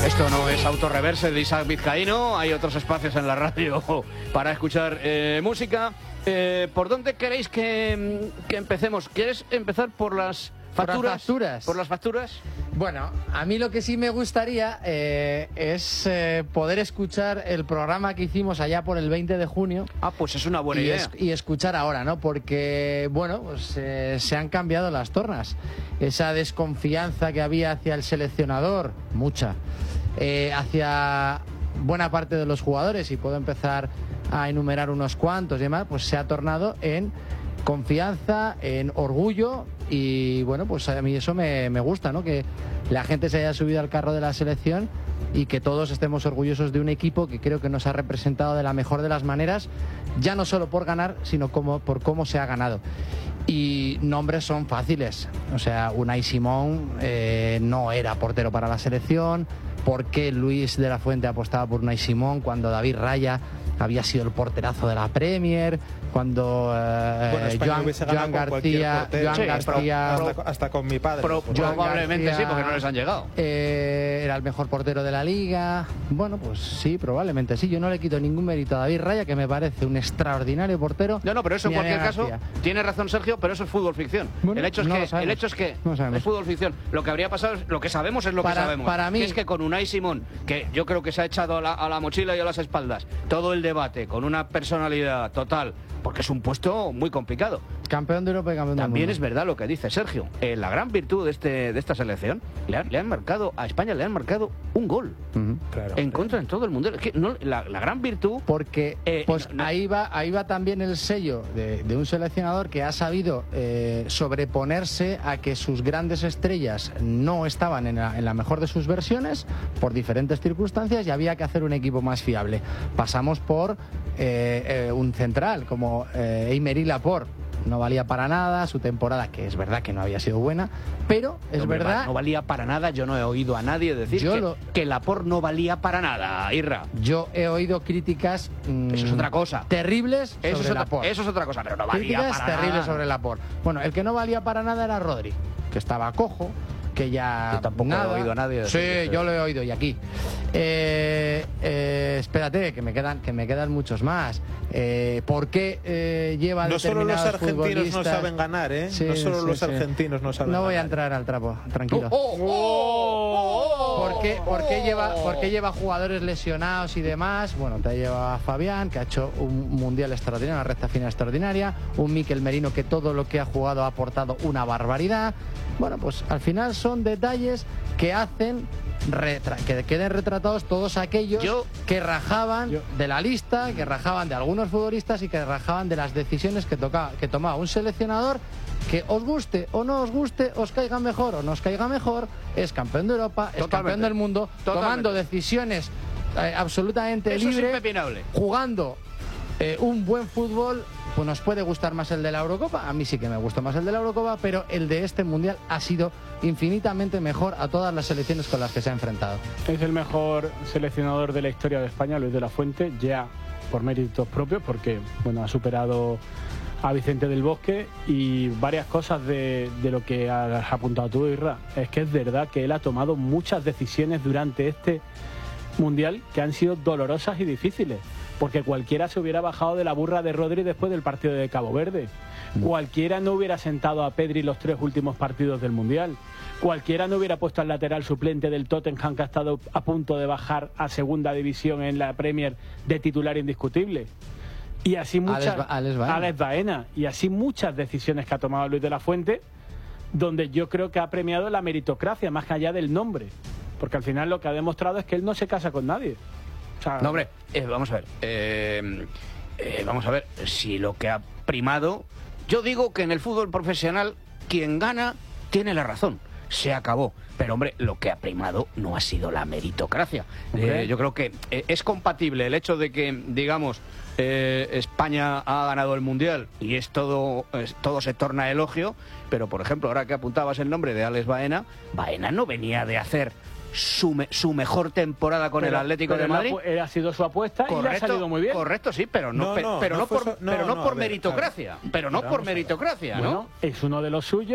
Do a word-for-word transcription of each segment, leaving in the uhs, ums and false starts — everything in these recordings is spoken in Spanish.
Esto no es Autorreverse de Isaac Vizcaíno, hay otros espacios en la radio para escuchar eh, música. Eh, ¿Por dónde queréis que, que empecemos? ¿Quieres empezar por las facturas? ¿Por las facturas? ¿Por las facturas? Bueno, a mí lo que sí me gustaría eh, es eh, poder escuchar el programa que hicimos allá por el veinte de junio. Ah, pues es una buena y idea. Es, y escuchar ahora, ¿no? Porque, bueno, pues eh, se han cambiado las tornas. Esa desconfianza que había hacia el seleccionador, mucha, eh, hacia buena parte de los jugadores, y puedo empezar a enumerar unos cuantos y demás, pues se ha tornado en confianza, en orgullo. Y bueno, pues a mí eso me, me gusta, ¿no? Que la gente se haya subido al carro de la selección y que todos estemos orgullosos de un equipo que creo que nos ha representado de la mejor de las maneras, ya no solo por ganar, sino como, por cómo se ha ganado. Y nombres son fáciles, o sea, Unai Simón eh, no era portero para la selección. ¿Por qué Luis de la Fuente apostaba por Unai Simón cuando David Raya había sido el porterazo de la Premier? Cuando eh, bueno, Joan, Joan García, Joan sí, García hasta, hasta con mi padre. Pro, probablemente García, sí, porque no les han llegado. Eh, era el mejor portero de la liga. Bueno, pues sí, probablemente sí. Yo no le quito ningún mérito a David Raya, que me parece un extraordinario portero. No, no, pero eso en cualquier caso tiene razón Sergio, pero eso es fútbol ficción. Bueno, el hecho es no que, el hecho es que no es fútbol ficción. Lo que habría pasado, es, lo que sabemos es lo para, que sabemos. Para mí es que con Unai Simón, que yo creo que se ha echado a la, a la mochila y a las espaldas todo el debate, con una personalidad total, porque es un puesto muy complicado. Campeón de Europa y campeón del mundo. También es verdad lo que dice Sergio. Eh, la gran virtud de este de esta selección, le han, le han marcado a España, le han marcado un gol. Uh-huh. Claro, en contra en todo el mundo. Es que no, la, la gran virtud... Porque eh, pues no, no. ahí va ahí va también el sello de, de un seleccionador que ha sabido eh, sobreponerse a que sus grandes estrellas no estaban en la, en la mejor de sus versiones por diferentes circunstancias, y había que hacer un equipo más fiable. Pasamos por eh, eh, un central como eh, Aymeric Laporte. No valía para nada su temporada, que es verdad que no había sido buena, pero es no, verdad... No valía para nada, yo no he oído a nadie decir que, lo, que Laporte no valía para nada, Irra. Yo he oído críticas... Mmm, eso es otra cosa. Terribles sobre eso es otra, Laporte. Eso es otra cosa, pero no valía críticas para terribles nada. sobre Laporte. Bueno, el que no valía para nada era Rodri, que estaba cojo, que ya... Yo tampoco nada. he oído a nadie Sí, decir yo lo he oído, y aquí. Eh, eh, espérate, que me quedan, que me quedan muchos más. Eh, ¿Por qué eh, lleva no solo los argentinos no saben saben ganar, ¿eh? Sí, no solo sí, los sí. argentinos no saben No voy ganar. a entrar al trapo, tranquilo. Oh, oh, oh, oh, ¿Por qué, por qué lleva, por qué lleva jugadores lesionados y demás? Bueno, te lleva a Fabián, que ha hecho un mundial extraordinario, una recta final extraordinaria, un Mikel Merino que todo lo que ha jugado ha aportado una barbaridad. Bueno, pues al final son detalles que hacen retra que queden retratados todos aquellos yo, que rajaban yo. de la lista, que rajaban de algunos futbolistas y que rajaban de las decisiones que, toca, que tomaba un seleccionador que, os guste o no os guste, os caiga mejor o no os caiga mejor, es campeón de Europa, es Totalmente. campeón del mundo, Totalmente. tomando decisiones eh, absolutamente Eso libres, es impepinable. jugando eh, un buen fútbol. Pues nos puede gustar más el de la Eurocopa, a mí sí que me gustó más el de la Eurocopa, pero el de este Mundial ha sido infinitamente mejor a todas las selecciones con las que se ha enfrentado. Es el mejor seleccionador de la historia de España, Luis de la Fuente, ya por méritos propios, porque bueno, ha superado a Vicente del Bosque. Y varias cosas de, de lo que has apuntado tú, Irra. Es que es verdad que él ha tomado muchas decisiones durante este Mundial que han sido dolorosas y difíciles, porque cualquiera se hubiera bajado de la burra de Rodri después del partido de Cabo Verde. Cualquiera no hubiera sentado a Pedri los tres últimos partidos del Mundial. Cualquiera no hubiera puesto al lateral suplente del Tottenham, que ha estado a punto de bajar a segunda división en la Premier, de titular indiscutible. Y así muchas... Alex, Alex Baena. Alex Baena. Y así muchas decisiones que ha tomado Luis de la Fuente, donde yo creo que ha premiado la meritocracia, más allá del nombre. Porque al final lo que ha demostrado es que él no se casa con nadie. O sea, no, hombre, eh, vamos a ver. Eh, eh, vamos a ver, si lo que ha primado... Yo digo que en el fútbol profesional quien gana tiene la razón. Se acabó. Pero, hombre, lo que ha primado no ha sido la meritocracia. Eh, yo creo que eh, es compatible el hecho de que, digamos, eh, España ha ganado el Mundial y es todo, es, todo se torna elogio, pero, por ejemplo, ahora que apuntabas el nombre de Alex Baena, Baena no venía de hacer su, me, su mejor temporada con pero, el Atlético pero de Madrid. Él ha sido su apuesta correcto, y le ha salido muy bien. Correcto, sí, pero no, no, no, pero no no por, eso, no, pero no no, por ver, meritocracia. claro. Pero no Pero por meritocracia, ¿no? Bueno, es uno de los suyos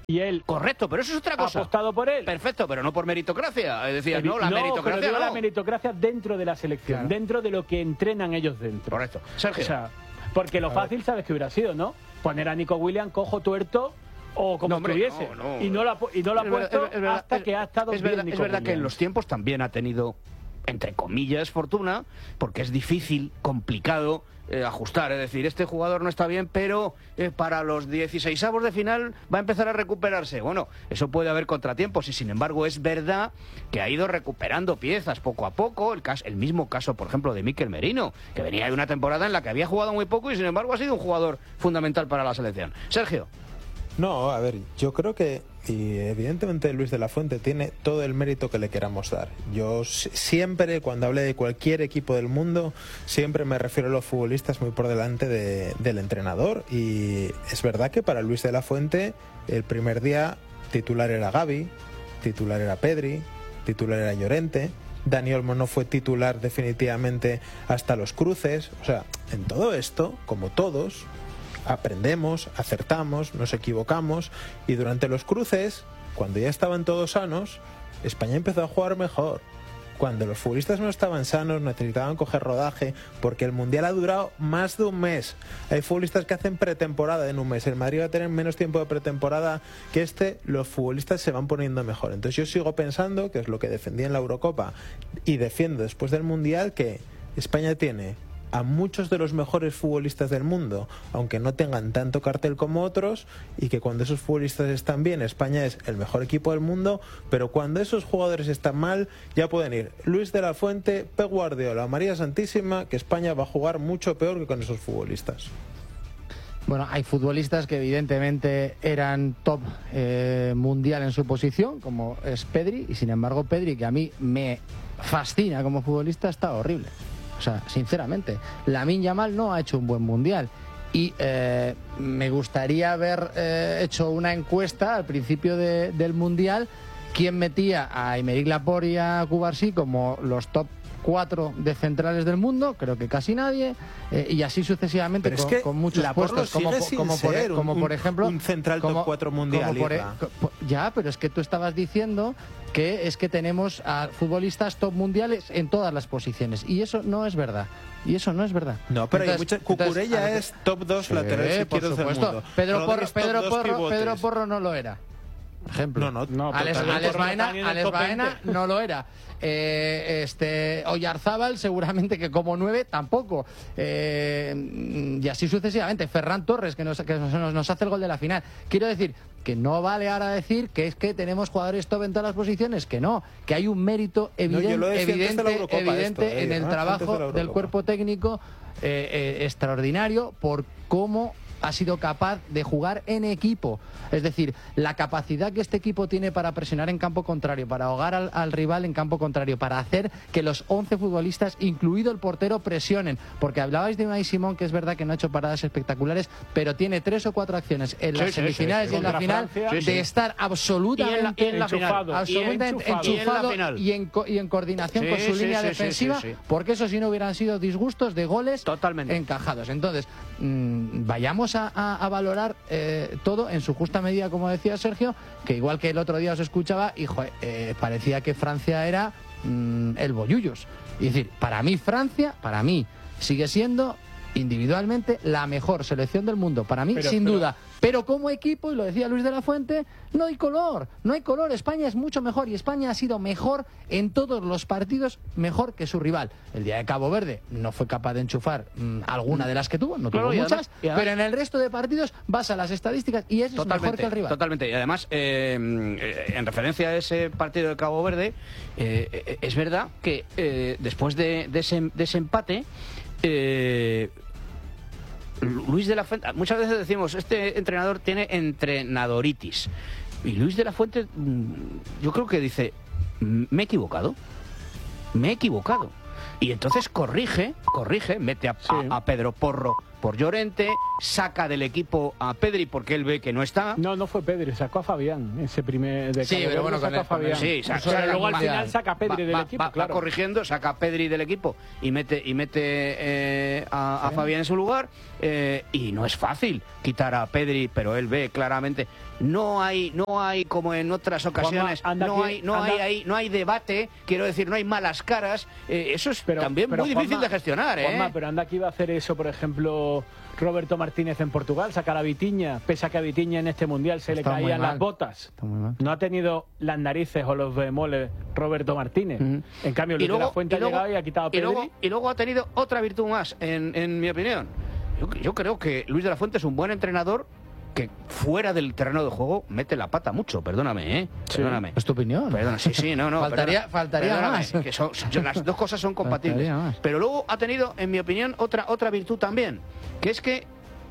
y él... Correcto, pero eso es otra cosa. Ha apostado por él. Perfecto, pero no por meritocracia. Es decir, no, la no, meritocracia pero digo no. la meritocracia dentro de la selección, claro. dentro de lo que entrenan ellos dentro. Correcto. Sergio. O sea, porque lo fácil, sabes que hubiera sido, ¿no? Poner a Nico Williams cojo, tuerto o como no, estuviese. No, no. Y no lo ha, y no lo ha puesto es verdad, hasta es, que ha estado es bien verdad, Nico Es verdad Williams. que en los tiempos también ha tenido, entre comillas, fortuna, porque es difícil, complicado eh, ajustar. Es decir, este jugador no está bien, pero eh, para los dieciseisavos de final va a empezar a recuperarse. Bueno, eso puede haber contratiempos y, sin embargo, es verdad que ha ido recuperando piezas poco a poco. El, caso, el mismo caso, por ejemplo, de Mikel Merino, que venía de una temporada en la que había jugado muy poco y, sin embargo, ha sido un jugador fundamental para la selección. Sergio. No, a ver, yo creo que, y evidentemente Luis de la Fuente tiene todo el mérito que le queramos dar. Yo siempre, cuando hable de cualquier equipo del mundo, siempre me refiero a los futbolistas muy por delante de, del entrenador. Y es verdad que para Luis de la Fuente, el primer día titular era Gavi, titular era Pedri, titular era Llorente. Dani Olmo no fue titular definitivamente hasta los cruces. O sea, en todo esto, como todos, aprendemos, acertamos, nos equivocamos, y durante los cruces, cuando ya estaban todos sanos, España empezó a jugar mejor. Cuando los futbolistas no estaban sanos, necesitaban coger rodaje, porque el Mundial ha durado más de un mes. Hay futbolistas que hacen pretemporada en un mes. El Madrid va a tener menos tiempo de pretemporada que este. Los futbolistas se van poniendo mejor. Entonces yo sigo pensando, que es lo que defendí en la Eurocopa y defiendo después del Mundial, que España tiene a muchos de los mejores futbolistas del mundo, aunque no tengan tanto cartel como otros, y que cuando esos futbolistas están bien, España es el mejor equipo del mundo, pero cuando esos jugadores están mal, ya pueden ir Luis de la Fuente, Pep Guardiola, María Santísima, que España va a jugar mucho peor que con esos futbolistas. Bueno, hay futbolistas que evidentemente eran top eh, mundial en su posición, como es Pedri, y sin embargo Pedri, que a mí me fascina como futbolista, está horrible. O sea, sinceramente, Lamine Yamal no ha hecho un buen mundial. Y eh, me gustaría haber eh, hecho una encuesta al principio de, del mundial, quién metía a Aymeric Laporte y a Cubarsí como los top cuatro de centrales del mundo. Creo que casi nadie, eh, y así sucesivamente. Pero con, es que con muchos puestos, como, como, por, ser como un, por ejemplo un central como, top cuatro mundial. Por, ya, pero es que tú estabas diciendo que es que tenemos a futbolistas top mundiales en todas las posiciones, y eso no es verdad. Y eso no es verdad. No, pero entonces, hay mucha... Cucurella entonces, es top dos sí, laterales izquierdos del mundo. Pedro Porro, Pedro, Porro, Pedro Porro no lo era. Por ejemplo, no, no, no, Alex, Alex Baena, Alex Baena no lo era. Eh, este Oyarzábal seguramente que como nueve tampoco. Eh, y así sucesivamente. Ferran Torres, que, nos, que nos, nos hace el gol de la final. Quiero decir que no vale ahora decir que es que tenemos jugadores top en todas las posiciones, que no, que hay un mérito evidente, no, evidente, evidente esto, eh, en el ¿no? trabajo de del cuerpo técnico eh, eh, extraordinario por cómo ha sido capaz de jugar en equipo. Es decir, la capacidad que este equipo tiene para presionar en campo contrario, para ahogar al, al rival en campo contrario, para hacer que los once futbolistas, incluido el portero, presionen. Porque hablabais de Unai Simón, que es verdad que no ha hecho paradas espectaculares, pero tiene tres o cuatro acciones en las sí, semifinales sí, sí, sí. y en la final Francia, de sí, estar absolutamente, y en la, y en la enchufado, absolutamente enchufado, enchufado y, en y, en, y en coordinación sí, con su sí, línea sí, defensiva, sí, sí, sí. porque eso si no hubieran sido disgustos de goles totalmente encajados. Entonces, mmm, vayamos a, a, a valorar eh, todo en su justa medida, como decía Sergio, que igual que el otro día os escuchaba, y joder, eh, parecía que Francia era mmm, el bollullos. Y decir, para mí Francia, para mí, sigue siendo individualmente la mejor selección del mundo, para mí, pero, sin pero... duda. Pero como equipo, y lo decía Luis de la Fuente, no hay color, no hay color. España es mucho mejor y España ha sido mejor en todos los partidos, mejor que su rival. El día de Cabo Verde no fue capaz de enchufar mmm, alguna de las que tuvo, no tuvo claro, muchas, y además, y además, pero en el resto de partidos vas a las estadísticas y es mejor que el rival. Totalmente, y además, eh, en referencia a ese partido de Cabo Verde, eh, es verdad que eh, después de, de, ese, de ese empate, eh, Luis de la Fuente, muchas veces decimos, este entrenador tiene entrenadoritis, y Luis de la Fuente yo creo que dice, me he equivocado, me he equivocado, y entonces corrige, corrige, mete a, sí. a, a Pedro Porro por Llorente, saca del equipo a Pedri porque él ve que no está. No, no fue Pedri, sacó a Fabián ese primer de Sí, Cabo pero Verde, bueno, sacó con el- a Fabián. Sí, sa- Pero saca- luego al va- final saca a Pedri va, del va- equipo, va- claro. va corrigiendo, saca a Pedri del equipo y mete y mete eh, a, a Fabián en su lugar, eh, y no es fácil quitar a Pedri, pero él ve claramente. No hay, no hay como en otras ocasiones, Juanma, anda no aquí, hay, no anda. hay, ahí- no hay debate, quiero decir, no hay malas caras. eh, eso es Pero- también pero, muy difícil Juanma, de gestionar, ¿eh? Juanma, pero anda que iba a hacer eso, por ejemplo, Roberto Martínez en Portugal, sacar a Vitiña, pese a que a Vitiña en este Mundial se le Está muy caían mal. las botas. Está muy mal. No ha tenido las narices o los bemoles Roberto Martínez. Ujú. En cambio, Y Luis de luego- la Fuente y ha luego- llegado y ha quitado a y Pedri. luego, y luego ha tenido otra virtud más, en, en mi opinión. Yo, yo creo que Luis de la Fuente es un buen entrenador que fuera del terreno de juego mete la pata mucho, perdóname, ¿eh? Sí. Perdóname. ¿Es tu opinión? Perdona, sí, sí, no, no. Faltaría- perdona. faltaría Perdóname, más. que son- yo- las dos cosas son compatibles. Faltaría más. Pero luego ha tenido, en mi opinión, otra, otra virtud también, que es que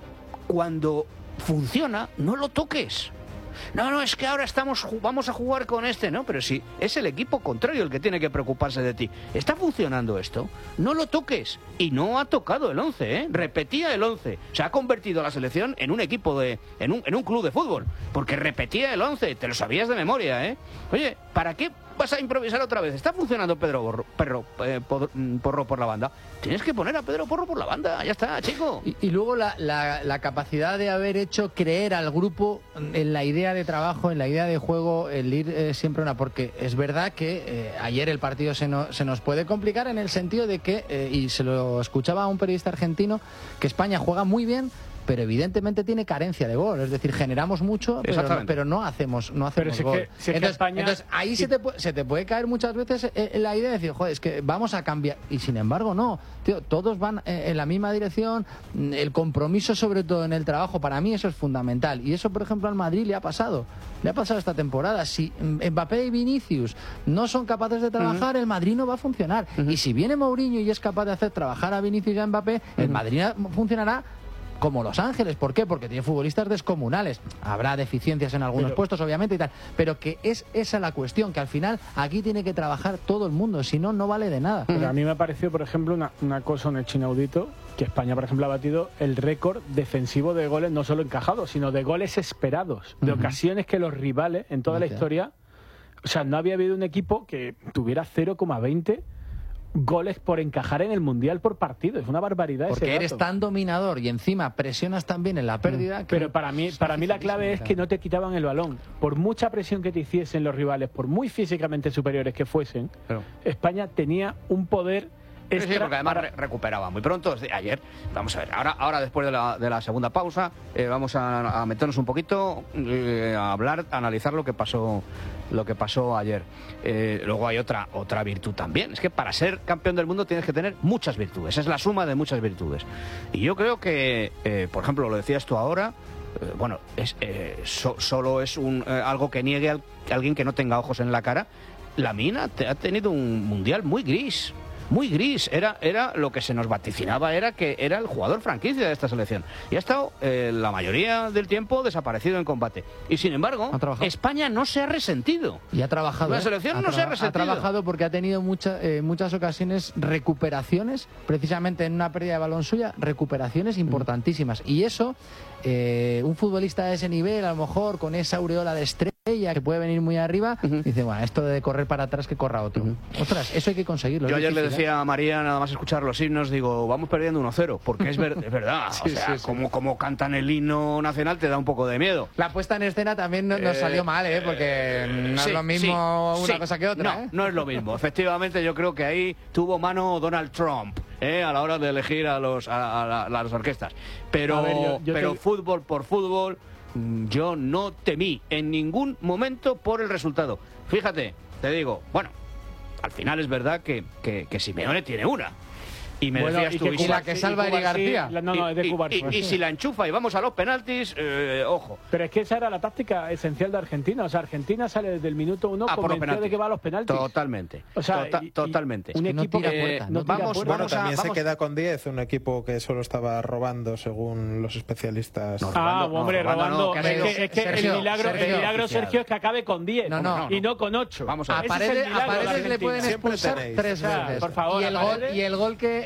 cuando funciona, no lo toques. No, no, es que ahora estamos ju- vamos a jugar con este, ¿no? Pero si es el equipo contrario el que tiene que preocuparse de ti. ¿Está funcionando esto? No lo toques. Y no ha tocado el once, ¿eh? Repetía el once. Se ha convertido la selección en un equipo de... en un, en un club de fútbol. Porque repetía el once. Te lo sabías de memoria, ¿eh? Oye, ¿para qué vas a improvisar otra vez? ¿Está funcionando Pedro Borro, Perro, eh, Pod- mm, Porro por la banda? Tienes que poner a Pedro Porro por la banda. Ya está, chico. Y, y luego la, la- la capacidad de haber hecho creer al grupo en la idea de trabajo, en la idea de juego, el ir eh, siempre una... Porque es verdad que eh, ayer el partido se, no- se nos puede complicar en el sentido de que, eh, y se lo escuchaba a un periodista argentino, que España juega muy bien, pero evidentemente tiene carencia de gol. Es decir, generamos mucho, pero, no, Exactamente. pero no hacemos, no Pero hacemos si es gol. que- si es que entonces, España- entonces, ahí se te, pu- se te puede caer muchas veces eh, la idea de decir, joder, es que vamos a cambiar. Y sin embargo, no. Tío, todos van eh, en la misma dirección. Mm, El compromiso, sobre todo en el trabajo, para mí eso es fundamental. Y eso, por ejemplo, al Madrid le ha pasado. Le ha pasado esta temporada. Si mm, Mbappé y Vinicius no son capaces de trabajar, el Madrid no va a funcionar. Y si viene Mourinho y es capaz de hacer trabajar a Vinicius y a Mbappé, el Madrid funcionará como Los Ángeles. ¿Por qué? Porque tiene futbolistas descomunales. Habrá deficiencias en algunos Pero- puestos, obviamente, y tal. Pero que es esa la cuestión, que al final aquí tiene que trabajar todo el mundo, si no, no vale de nada. Pero a mí me ha parecido, por ejemplo, una, una cosa, un hecho inaudito, que España, por ejemplo, ha batido el récord defensivo de goles, no solo encajados, sino de goles esperados, de Ujú. ocasiones que los rivales, en toda la Gracias. historia, o sea, no había habido un equipo que tuviera cero coma veinte goles por encajar en el Mundial por partido. Es una barbaridad ese Porque eres dato. tan dominador y encima presionas tan bien en la pérdida. que- Pero para mí, para mí la clave es que no te quitaban el balón. Por mucha presión que te hiciesen los rivales, por muy físicamente superiores que fuesen, Claro. España tenía un poder Sí, extra sí, porque además para- re- recuperaba muy pronto. Desde ayer, vamos a ver, ahora, ahora después de la, de la segunda pausa, eh, vamos a, a meternos un poquito, eh, a hablar, a analizar lo que pasó, lo que pasó ayer. Eh, luego hay otra, otra virtud también. Es que para ser campeón del mundo tienes que tener muchas virtudes. Es la suma de muchas virtudes. Y yo creo que, eh, por ejemplo, lo decías tú ahora. eh, Bueno, es, eh, so- solo es un, eh, algo que niegue a alguien que no tenga ojos en la cara. La mina te- ha tenido un mundial muy gris. Muy gris, era, era lo que se nos vaticinaba, era que era el jugador franquicia de esta selección. Y ha estado eh, la mayoría del tiempo desaparecido en combate. Y sin embargo, Ha trabajado. España no se ha resentido. Y ha trabajado. La ¿eh? selección ha no se ha traba- resentido. Ha trabajado porque ha tenido mucha- eh, muchas ocasiones recuperaciones, precisamente en una pérdida de balón suya, recuperaciones importantísimas. Y eso, eh, un futbolista de ese nivel, a lo mejor con esa aureola de estrella que puede venir muy arriba, Ujú. dice, bueno, esto de correr para atrás que corra otro. Ostras, eso hay que conseguirlo. Yo es ayer le difícil, ¿eh? decía a María, nada más escuchar los himnos, digo, vamos perdiendo uno cero, porque es, ver- es verdad. Sí, o sea, sí, sí. Como, como cantan el himno nacional te da un poco de miedo. La puesta en escena también no- nos Eh, salió mal, ¿eh? Porque no Sí, es lo mismo sí, una sí. cosa que otra, No, ¿eh? no es lo mismo. Efectivamente, yo creo que ahí tuvo mano Donald Trump ¿eh? a la hora de elegir a, los, a, a la- a las orquestas. Pero, A ver, yo- yo pero te- fútbol por fútbol, mm, yo no temí en ningún momento por el resultado. Fíjate, te digo, bueno, al final es verdad que, que, que Simeone tiene una. Y me Bueno, decías y tú, que y si- la que salva Eric Cubarsí- García. la- No, no, es de y- Cubarsí. y- y si la enchufa y vamos a los penaltis, eh, ojo. Pero es que esa era la táctica esencial de Argentina. O sea, Argentina sale desde el minuto uno Ah, por los convencido penaltis. de que va a los penaltis. Totalmente. O sea, Tota- y- y totalmente. un que no equipo tira que puerta, no no tira vamos- puerta. Bueno, Vamos a- también vamos- se queda con diez, un equipo que solo estaba robando según los especialistas. No, Ah, robando, no, hombre, robando robando. no, que ha es, sido- que, es que Sergio, el milagro, Sergio. el milagro Oficial. Sergio, es que acabe con diez No, no. y no con ocho. Vamos a A ver. Ese es el Paredes, a milagro de Paredes le Argentina. pueden Siempre expulsar tenéis. tres O sea, veces. por favor, y, el a gol, Paredes- y el gol que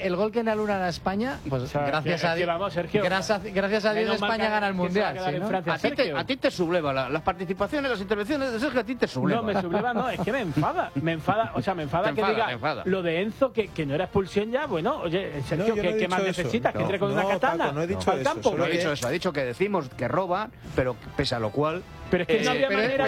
el gol que anulan a España, pues O sea, gracias que- a que Dios, vamos, Sergio, gracias, gracias a Dios menos mal España que- gana el que se va a mundial. quedar ¿sí, en no? Francia. A ti, te, Sergio. a ti te subleva la- las participaciones, las intervenciones de Sergio, a ti te subleva. No, me subleva, no, es que me enfada. Me enfada, o sea, me enfada Te que enfada, diga te enfada. lo de Enzo, que, que no era expulsión ya. Bueno, oye, Sergio, No, yo ¿qué, no he ¿qué más dicho eso. necesitas? Que No. entre con No, una katana Paco, no he dicho al eso, campo. solo No ha que- dicho eso, ha dicho que decimos que roba, pero pese a lo cual... Pero es que no eh, había pero- manera